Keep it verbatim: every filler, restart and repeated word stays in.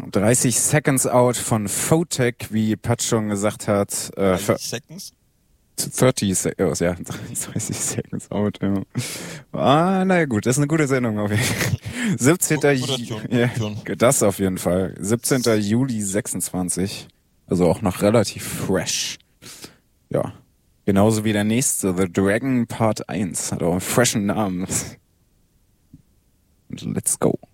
dreißig Seconds Out von Photek, wie Pat schon gesagt hat. Äh, dreißig Seconds? dreißig Seconds, ja, dreißig Seconds Out, ja. Ah, naja gut, das ist eine gute Sendung auf jeden Fall. siebzehnten Juli, ja, das auf jeden Fall. siebzehnten Juli sechsundzwanzig. Also auch noch relativ fresh. Ja. Genauso wie der nächste, The Dragon Part eins. Hat auch einen freshen Namen. Let's go.